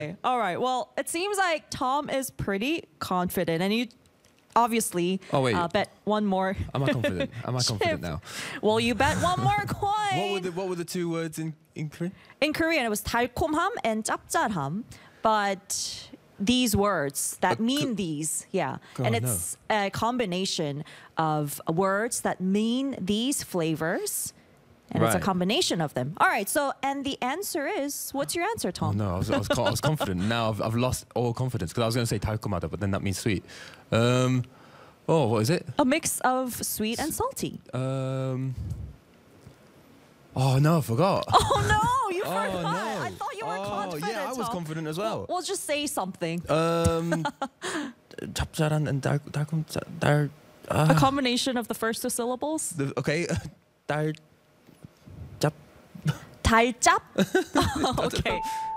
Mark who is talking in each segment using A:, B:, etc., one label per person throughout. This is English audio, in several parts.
A: All right. Well, it seems like Tom is pretty confident, and you obviously
B: Oh, wait.
A: bet one more.
B: Am I confident? Am I confident
A: chip.
B: now?
A: Well, you bet one more coin.
B: What were the two words in Korean?
A: In Korean, it was 달콤함 and 짭짤함, but these words that mean these, yeah, and it's a combination of words that mean these flavors. And it's a
B: Right.
A: combination of them. All right. So, and the answer is, what's your answer,
B: Oh
A: Tom?
B: no, I was confident. Now I've lost all confidence because I was going to say 달콤하다, but then that means sweet. What is it?
A: A mix of sweet and salty.
B: Oh no, I forgot.
A: Oh no, you
B: Oh,
A: forgot.
B: no.
A: I thought you were confident.
B: Yeah, I was
A: Tom.
B: confident as well.
A: We'll just say something.
B: 짭짤한 and 달콤 달.
A: A combination of the first two syllables.
B: Okay, 달 짭.
A: 달짭. Okay.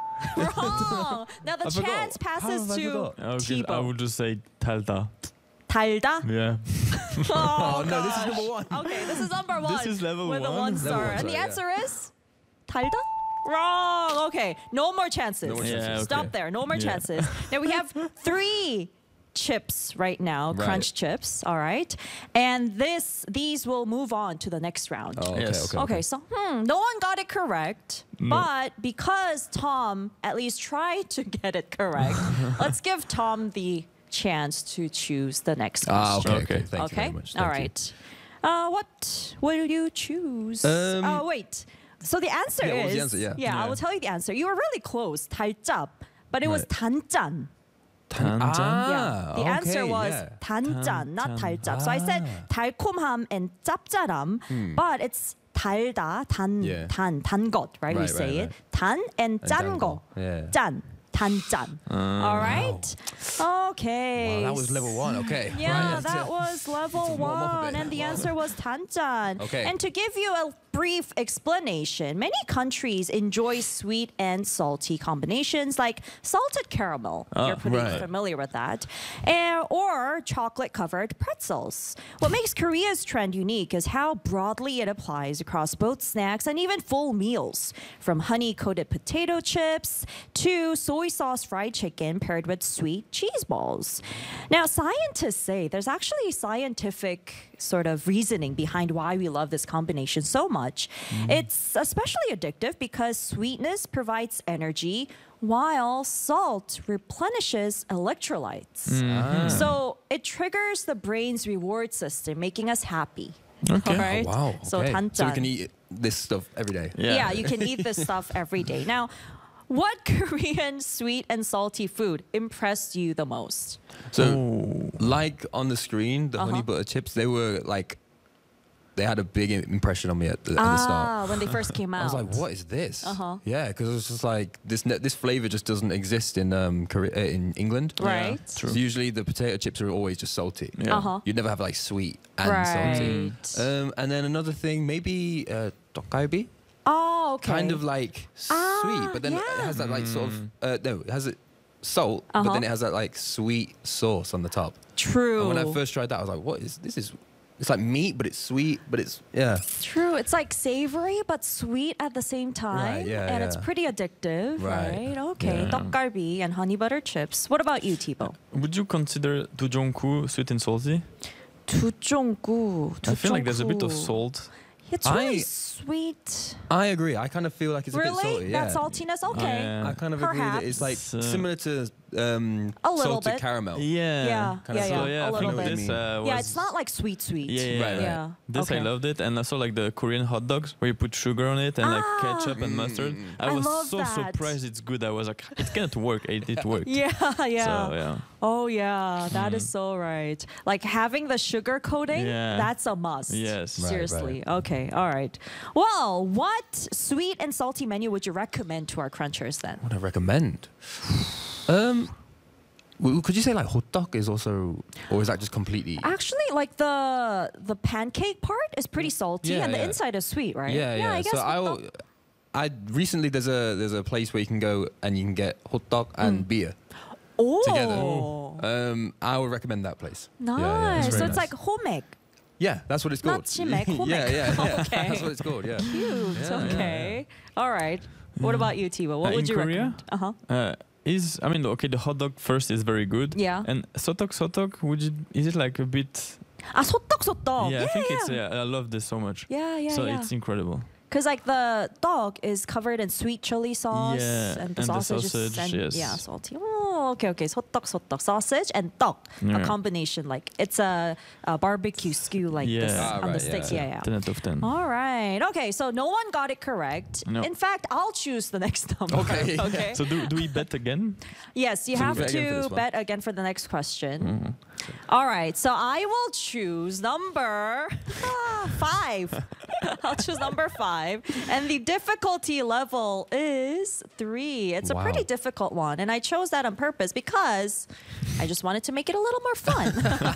A: Wrong. Now the
B: I forgot.
A: chance
B: How
A: passes
B: have I
A: to
B: forgot?
C: I
A: T-Bo.
C: would just say 달다.
A: 달다.
C: Yeah.
A: Oh,
B: no, this is
A: gosh.
B: number one.
A: Okay, this is number one.
C: This is level
A: with a
C: one?
A: one star.
B: Level one,
A: And the
B: sorry, yeah.
A: answer is 달다? Wrong. Okay, no more chances.
B: No more
C: chances. Yeah, okay.
A: Stop there. No more
C: Yeah.
A: chances. Now we have 3 chips right now,
B: Right.
A: crunch chips, all right? And these will move on to the next round.
B: Oh, okay,
C: Yes.
A: Okay, so no one got it correct, but because Tom at least tried to get it correct, let's give Tom the chance to choose the next question.
B: Okay.
C: Okay.
B: Thank you very much.
A: All
B: Thank you.
A: right. What will you choose? Oh, wait. So the answer
B: Yeah, what
A: is...
B: was the answer? Yeah.
A: I will tell you the answer. You were really close. 달짭. But it was
B: Right.
A: 단짠.
C: 단짠.
A: Yeah. The answer
B: okay,
A: was
B: yeah.
A: 단짠, not
C: 단짠.
A: 달짭. So I said 달콤함 and 짭짤함, but it's 달다,
B: Yeah.
A: 단 것, right? We
B: Right,
A: say
B: right,
A: it. 단 and 짠 거.
B: Yeah.
A: 짠, 단짠. All right? Okay.
B: Wow, that was level 1. Okay.
A: Yeah,
B: Right,
A: that was level
B: warm up a
A: 1,
B: bit.
A: and the answer was 단짠.
B: Okay.
A: And to give you a brief explanation, many countries enjoy sweet and salty combinations like salted caramel. You're pretty
B: right.
A: familiar with that. Or chocolate-covered pretzels. What makes Korea's trend unique is how broadly it applies across both snacks and even full meals, from honey-coated potato chips to soy sauce fried chicken paired with sweet cheese balls. Now, scientists say there's actually scientific sort of reasoning behind why we love this combination so much. It's especially addictive because sweetness provides energy while salt replenishes electrolytes. So it triggers the brain's reward system, making us happy.
C: Okay.
A: All right?
B: Wow.
A: So
B: okay.
A: 단짠.
B: So we can eat this stuff every day.
A: Yeah, you can eat this stuff every day. Now, what Korean sweet and salty food impressed you the most?
B: So, like on the screen, the honey butter chips, they were like, they had a big impression on me at the start.
A: When they first came out.
B: I was like, "What is this?"
A: Uh-huh.
B: Yeah, because it was just like this flavor just doesn't exist in in England.
A: Right.
B: So usually the potato chips are always just salty.
C: Yeah.
A: Uh-huh.
B: You'd never have like sweet and
A: Right.
B: salty. And then another thing, maybe tteokgalbi,
A: Oh, okay.
B: kind of like sweet, but then it
A: yeah.
B: has that like sort of no, it has it salt, but then it has that like sweet sauce on the top.
A: True.
B: And when I first tried that, I was like, "What is this? Is it's like meat, but it's sweet, but it's yeah."
A: True. It's like savory but sweet at the same time.
B: Right, yeah,
A: and it's
B: yeah.
A: pretty addictive,
B: Right.
A: right? Okay.
C: Yeah.
A: 떡갈비 and honey butter chips. What about you, T-Bo?
C: Would you consider dujongku sweet and salty?
A: 두종구.
C: I feel like there's a bit of
A: 두종구.
C: salt.
A: It's really
B: I-
A: sweet.
B: I agree. I kind of feel like it's a
A: Really?
B: bit salty. Yeah.
A: That saltiness? Okay.
C: Yeah.
B: I kind of agree that it's like
C: Perhaps.
B: similar to
A: A little
B: salted
A: bit.
B: caramel.
C: Yeah.
A: Yeah,
B: Kinda
A: yeah,
C: So
A: yeah.
C: yeah,
A: A
C: I
A: little
C: think
A: bit.
C: this
A: Yeah,
C: was.
A: it's not like sweet.
C: Yeah,
B: Right, right.
A: Yeah.
C: This
A: okay.
C: I loved it, and also like the Korean hot dogs where you put sugar on it and like ketchup and mustard. I
A: I
C: was
A: love
C: so
A: that.
C: surprised it's good. I was like, it can't work. It worked.
A: Yeah, yeah.
C: So yeah.
A: Oh yeah, that is so right. Like having the sugar coating,
C: Yeah.
A: that's a must.
C: Yes. Right,
A: Seriously. Okay. All right. Well, what sweet and salty menu would you recommend to our crunchers then?
B: What I recommend? Could you say like hot dog is also, or is that just completely?
A: Actually, like the pancake part is pretty salty
B: Yeah,
A: and the
B: yeah.
A: inside is sweet, right?
B: Yeah.
A: I guess
B: So I recently there's a place where you can go and you can get hot dog and beer together. I would recommend that place.
A: Nice.
B: Yeah, it's
A: So
B: very
A: it's
B: nice.
A: like homek.
B: Yeah, that's what it's called.
A: Not chimek, homek.
B: yeah.
A: Okay.
B: That's what it's called. Yeah.
A: Cute.
B: Yeah,
A: okay. All right. What about you, Tiba? What would
C: In
A: you
C: Korea?
A: recommend? Uh-huh.
C: is, I mean, okay, the hot dog first is very good.
A: Yeah.
C: And sotok, is it like a bit?
A: 소떡.
C: Yeah, I think it's. Yeah, I love this so much.
A: Yeah.
C: So it's incredible.
A: Because like the dog is covered in sweet chili sauce,
C: Yeah,
A: and the
C: and the
A: sausage,
C: sausage,
A: is
C: yes.
A: salty. Oh, okay. 소떡 sausage and 떡, a
C: Yeah.
A: combination. Like it's a barbecue skew like this
C: Yeah.
A: on the
B: Right,
A: sticks.
B: yeah.
A: Yeah.
C: 10 out of 10.
A: All right. Okay. So no one got it correct.
C: No.
A: In fact, I'll choose the next number.
B: Okay.
A: Okay.
C: So do we bet again?
A: Yes, you
B: So we
A: have
B: bet again for
A: to
B: this one.
A: bet again for the next question. All right. So I will choose number 5. I'll choose number 5. And the difficulty level is 3. It's a pretty
B: Wow.
A: difficult one. And I chose that on purpose because I just wanted to make it a little more fun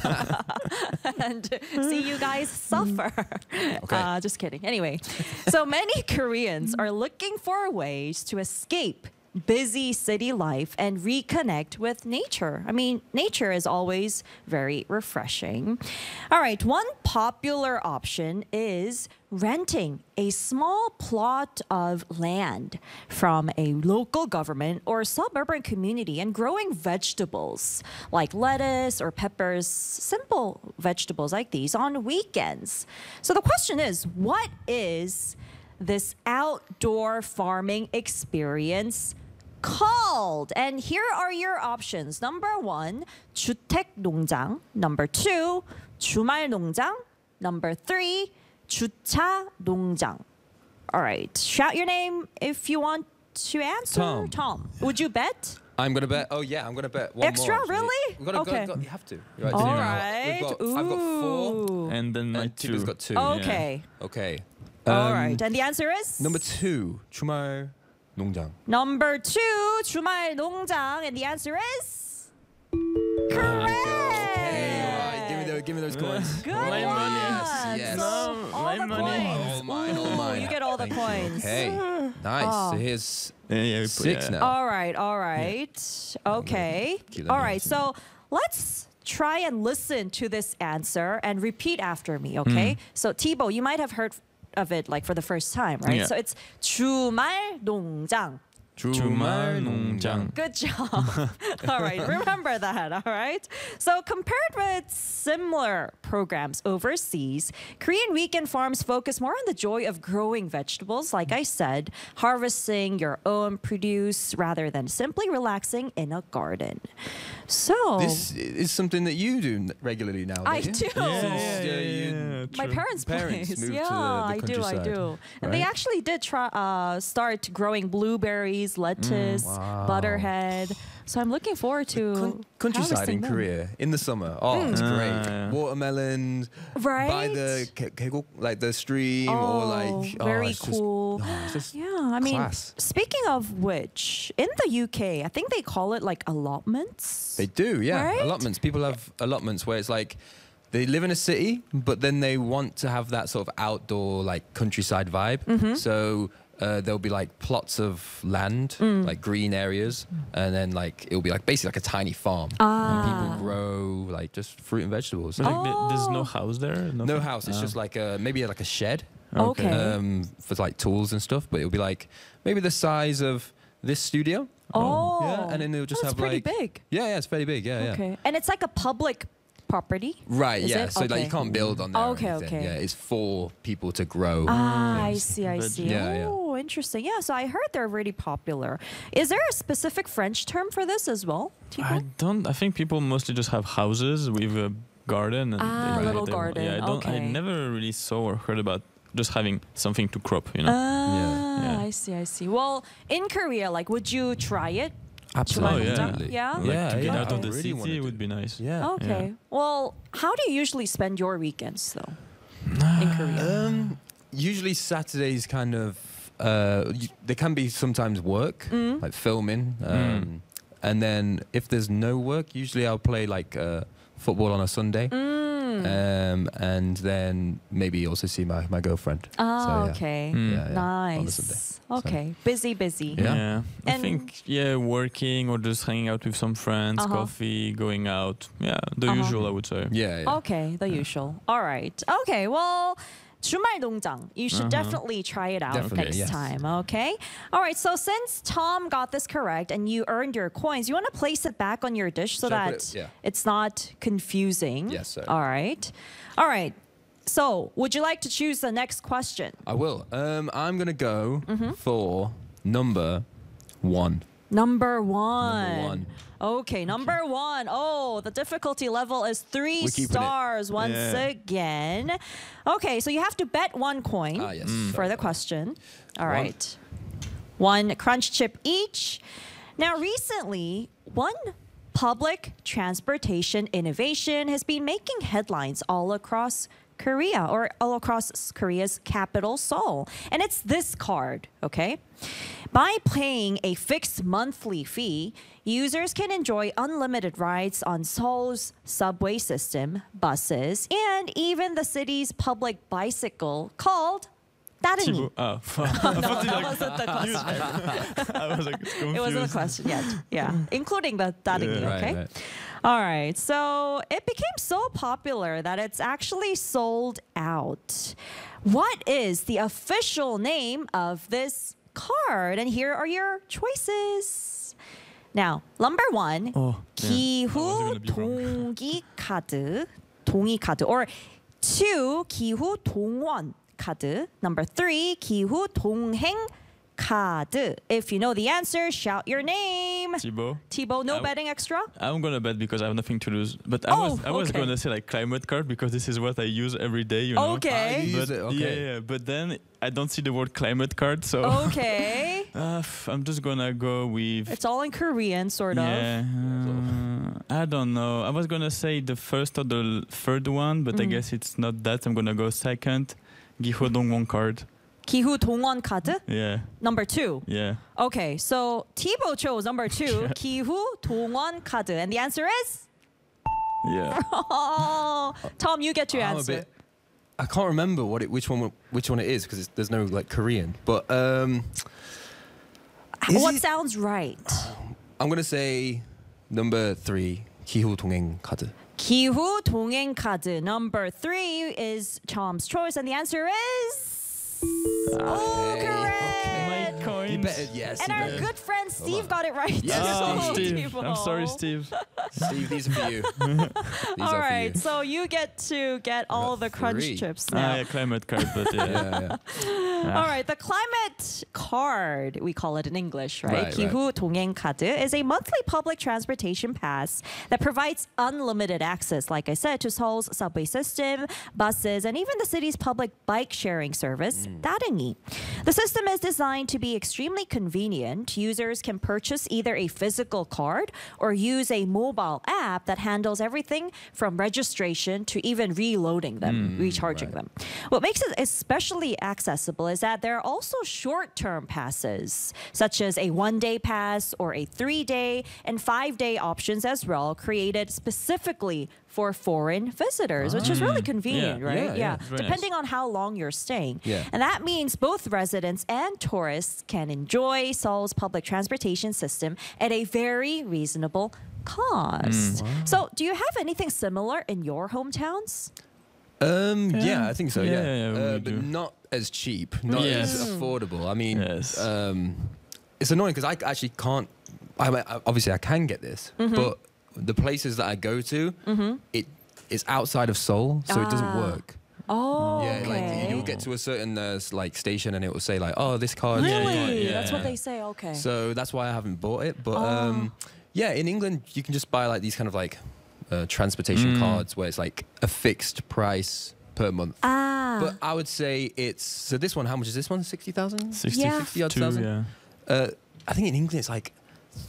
A: and see you guys suffer.
B: Okay.
A: Just kidding. Anyway, so many Koreans are looking for ways to escape busy city life and reconnect with nature. I mean, nature is always very refreshing. All right, one popular option is renting a small plot of land from a local government or suburban community and growing vegetables like lettuce or peppers, simple vegetables like these on weekends. So the question is, what is this outdoor farming experience called? And here are your options. Number 1, 주택 농장. Number 2, 주말 농장. Number 3, 주차 농장. All right. Shout your name if you want to answer.
B: Tom.
A: Would you bet?
B: I'm gonna bet. Oh yeah, I'm gonna bet one
A: Extra,
B: more. actually.
A: really?
B: We've gotta
A: Okay.
B: go, you have to. Right,
A: All
B: so
A: right.
B: I've got 4.
A: Ooh.
C: And then my
B: And
C: two.
B: Tiba's got 2.
A: Okay.
B: Okay.
A: All right. And the answer is?
B: Number 2, 주말 농장.
A: Number 2, 주말 농장. And the answer is? Correct.
B: Right, give me those coins.
A: Good
C: My
A: one.
C: money.
B: Yes.
A: So,
C: No,
A: all
C: my
A: the
C: money.
A: coins.
B: All mine, all
A: Ooh,
B: mine.
A: You get all the
B: Thank you.
A: coins.
B: Okay. Nice.
A: Oh.
B: So here's
C: Yeah,
B: 6 now.
A: All right, all right. Okay.
B: Keep that
A: All
B: nice.
A: right, so let's try and listen to this answer and repeat after me, okay? So Thibaut, you might have heard of it like for the first time, right?
C: Yeah.
A: So it's 주말 농장.
C: 주말 농장.
A: Good job. All right, remember that, all right? So, compared with similar programs overseas, Korean weekend farms focus more on the joy of growing vegetables, like I said, harvesting your own produce rather than simply relaxing in a garden. So,
B: This is something that you do regularly now.
A: I
B: don't you?
A: do. My
C: true.
A: parents'
B: Parents
A: place.
B: moved to
A: Yeah,
B: the
A: I do.
B: countryside,
A: And they
B: right?
A: actually did try start growing blueberries, lettuce,
B: Wow.
A: butterhead. So I'm looking forward to
B: Countryside
A: harvesting
B: in
A: them.
B: Korea in the summer. Oh, it's great.
C: yeah.
B: Watermelons
A: Right?
B: by the keguk, like the stream, or like
A: very
B: it's just-
A: cool.
B: it's just
A: Yeah, I mean,
B: class.
A: speaking of which, in the UK, I think they call it like allotments.
B: They do, yeah.
A: Right?
B: Allotments. People have allotments where it's like they live in a city, but then they want to have that sort of outdoor, like countryside vibe.
A: Mm-hmm.
B: So there'll be like plots of land,
A: Mm.
B: like green areas, and then like it'll be like basically like a tiny farm.
A: Ah.
B: And people grow like just fruit and vegetables.
C: But like, there's
A: Oh.
C: no house there?
B: No
C: Nothing?
B: house. It's just like maybe like a shed
A: Okay.
B: for like tools and stuff. But it'll be like maybe the size of this studio.
A: Oh,
B: Yeah, and then they'll just
A: that's
B: have
A: pretty
B: like
A: big.
B: Yeah, it's very big. Yeah, yeah.
A: Okay, and it's like a public property.
B: Right,
A: Is
B: yeah.
A: it?
B: So like
A: Okay.
B: you can't build on there. or
A: Okay,
B: anything.
A: okay.
B: Yeah, it's for people to grow.
A: Ah, I
B: things.
A: see, I
C: Veg-
A: see.
B: Yeah, yeah.
A: Oh, interesting. Yeah, so I heard they're really popular. Is there a specific French term for this as well?
C: I
A: Thibaut?
C: don't. I think people mostly just have houses with a garden. And
A: Ah,
C: they-
A: little
C: they-
A: garden,
C: Yeah, I
A: okay.
C: never really saw or heard about just having something to crop. You know.
A: Ah,
C: Yeah.
A: I see, I see. Well, in Korea, like, would you try it?
B: Absolutely.
A: Absolutely. Yeah?
C: Like
B: Yeah,
C: to get
B: yeah.
C: out of
B: I
C: the
B: really wanna
C: city
B: do-
C: would be nice.
B: Yeah.
A: Okay. Well, how do you usually spend your weekends, though, in Korea?
B: Usually Saturdays kind of they can be sometimes work,
A: Mm.
B: like filming. And then if there's no work, usually I'll play like football on a Sunday. And then maybe also see my girlfriend.
A: Ah,
B: So, yeah.
A: okay.
C: Mm.
B: Yeah, yeah, on the
A: Nice.
B: Sunday.
A: Okay. Busy.
B: Yeah.
C: I
A: And-
C: think working or just hanging out with some friends,
A: Uh-huh.
C: coffee, going out. Yeah, the
A: Uh-huh.
C: usual I would say.
B: Yeah, yeah.
A: Okay, the usual. All right. Okay, well, 주말 농장. You should definitely try it out
B: Definitely,
A: next
B: yes.
A: time, okay? All right, so since Tom got this correct and you earned your coins, you want to place it back on your dish so
B: Should I
A: that
B: put it- yeah.
A: it's not confusing.
B: Yes, sir.
A: All right. All right. So, would you like to choose the next question?
B: I will. I'm going to go for number 1.
A: Number one.
B: Number 1.
A: Okay, number one. Oh, the difficulty level is 3
B: We're keeping it.
A: stars once
C: Yeah.
A: again. Okay, so you have to bet 1 coin
B: Ah, yes.
A: for the question. All
B: One.
A: right. 1 crunch chip each. Now, recently, one public transportation innovation has been making headlines all across Korea or all across Korea's capital, Seoul. And it's this card, okay? By paying a fixed monthly fee, users can enjoy unlimited rides on Seoul's subway system, buses, and even the city's public bicycle called 따릉이.
C: Oh,
A: No, that wasn't the question.
C: I was like confused.
A: It wasn't a question yet. Yeah, including the 따릉이,
C: Yeah.
A: okay?
B: Right.
A: All right, so it became so popular that it's actually sold out. What is the official name of this card? And here are your choices. Now, number 1,
C: Oh, yeah.
A: 기후
C: I was gonna
A: 동기 카드, 동의 카드, or 2, 기후 동원 카드. Number 3, 기후 동행 카드. If you know the answer, shout your name.
C: Thibaut.
A: Thibaut, no
C: I-
A: betting extra?
C: I'm gonna bet because I have nothing to lose. But
A: Oh,
C: I was
A: okay.
C: gonna say like climate card because this is what I use every day. You know.
A: Okay.
B: You use
C: But
B: it, okay.
C: yeah, but then I don't see the word climate card, so
A: Okay.
C: I'm just gonna go with.
A: It's all in Korean, sort of.
C: Yeah, I don't know. I was gonna say the first or the third one, but I guess it's not that. I'm gonna go second. Giho Dongwon card.
A: 기후 동원 카드?
C: Yeah,
A: Number 2.
C: yeah.
A: Okay, so Thibaut chose number 2, 기후 동원 카드. And the answer is?
C: Yeah.
A: Oh, Tom, you get to
B: I'm a
A: answer.
B: bit. I can't remember which one it is because there's no like Korean. But is
A: What
B: it-
A: sounds right?
B: I'm gonna say number 3, 기후 동행 카드.
A: 기후 동행 카드. Number 3 is Tom's choice, and the answer is oh,
B: Okay,
A: correct.
C: My coins.
B: You better, yes.
A: And
B: you
A: our
B: better.
A: good friend Steve
B: on.
A: got it right.
B: Yes,
C: Oh,
A: too.
C: Steve. I'm sorry,
A: Thibaut.
C: Steve.
B: Steve, these are for you. These
A: All
B: are
A: right,
B: for you.
A: so you get to get all the crunch
B: 3.
A: chips now.
C: Yeah, climate card, but yeah.
B: Yeah, yeah.
A: All right, the climate card, we call it in English, right?
B: Right,
A: 기후 동행 카드 is a monthly public transportation pass that provides unlimited access, like I said, to Seoul's subway system, buses, and even the city's public bike sharing service, 따릉이. The system is designed to be extremely convenient. Users can purchase either a physical card or use a mobile app that handles everything from registration to even reloading them, recharging them. What makes it especially accessible is that there are also short-term passes, such as a 1-day pass or a 3-day and 5-day options as well, created specifically for foreign visitors, which is really convenient,
C: Yeah.
A: right?
B: Yeah,
C: very
A: Depending on how long you're staying.
B: Yeah.
A: And that means both residents and tourists can enjoy Seoul's public transportation system at a very reasonable cost. So, do you have anything similar in your hometowns?
B: Yeah, I think so. Yeah,
C: Yeah, we
B: but
C: do.
B: not as cheap, not
C: Yes.
B: as affordable. I mean,
C: Yes.
B: it's annoying because I actually can't. Obviously, I can get this, but the places that I go to, it is outside of Seoul, so it doesn't
A: Ah.
B: work.
A: Oh,
B: Yeah,
A: okay.
B: like you'll get to a certain like station and it will say like, oh, this card.
A: Really?
C: Yeah.
A: That's what they say. Okay.
B: So that's why I haven't bought it. But
A: Oh.
B: yeah, in England you can just buy like these kind of like transportation cards where it's like a fixed price per month. But I would say it's so. This one, how much is this one? 60,000.
C: 60,
A: Yeah.
B: 60 odd
C: 2,
B: thousand.
C: yeah.
B: I think in England it's like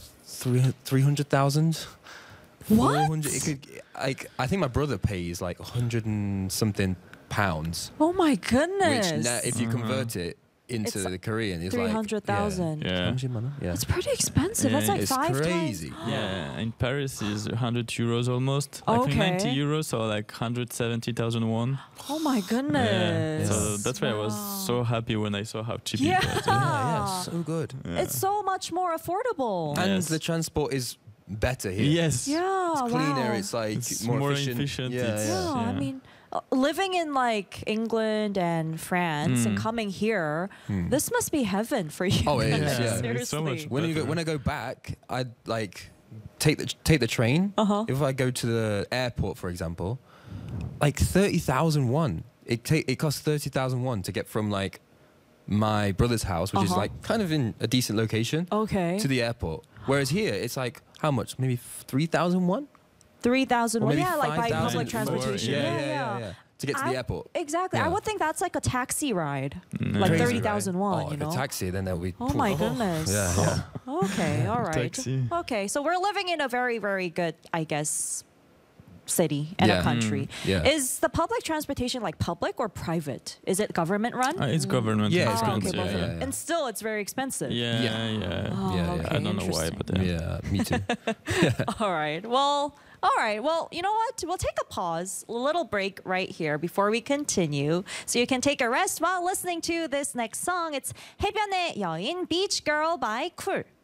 B: 300,000.
A: What?
B: 400. It could like I think my brother pays like 100 and something pounds,
A: Oh my goodness.
B: which now, if you convert it into
A: It's
B: the Korean, it's
A: 300,000.
C: Yeah.
B: Yeah.
A: That's pretty expensive.
C: Yeah,
A: That's like
B: It's
A: 5
B: crazy.
C: Yeah, in Paris is 100 euros almost. I think 90
A: Okay.
C: euros, so like 170,000 won.
A: Oh my goodness.
C: So that's why I was so happy when I saw how cheap
A: Yeah.
C: it was.
B: Yeah, so good.
A: It's so much more affordable.
C: Yeah.
B: And
C: Yes.
B: the transport is better here.
C: Yes.
A: Yeah,
B: It's cleaner.
A: wow.
B: It's like
C: It's
B: more,
C: more
B: efficient.
C: efficient,
B: Yeah,
C: it's-
A: Yeah, I
C: Yeah.
A: mean, living in like England and France and coming here, this must be heaven for you.
B: Oh, it is,
A: guys,
B: yeah.
C: It's so much
A: seriously.
B: When I go back, I like take the train.
A: Uh-huh.
B: If I go to the airport, for example, like 30,000 won. It costs 30,000 won to get from like my brother's house, which is
A: Uh-huh.
B: like kind of in a decent location,
A: Okay.
B: to the airport. Whereas here, it's like how much? Maybe 3,000 won.
A: 3,000
B: Or
A: won.
B: maybe
A: Yeah, like by
B: 5,000
A: public
C: more,
A: transportation.
B: Yeah. To get to the airport.
A: Exactly. I
B: Yeah.
A: would think that's like a taxi ride.
C: Mm.
A: Like
B: Crazy,
A: 30,000
B: right?
A: won,
B: Oh,
A: you
B: if
A: know?
B: a taxi, then that would be.
A: Oh my goodness.
B: Yeah.
A: Okay, all right.
C: Taxi.
A: Okay, so we're living in a very, very good, I guess, city and a
B: Yeah.
A: country.
B: Yeah.
A: Is the public transportation like public or private? Is it government run?
C: It's government.
B: Yeah, it's
A: Oh,
B: government,
A: okay, both of
B: yeah,
A: them.
B: yeah.
A: And still, it's very expensive.
C: Yeah,
B: Yeah.
C: yeah.
A: Oh,
B: Yeah, yeah.
A: okay,
C: I don't know why,
A: interesting.
C: but
B: Yeah, me too.
A: All right. Well, you know what? We'll take a pause, a little break right here before we continue. So you can take a rest while listening to this next song. It's 해변의 여인, Beach Girl by Cool.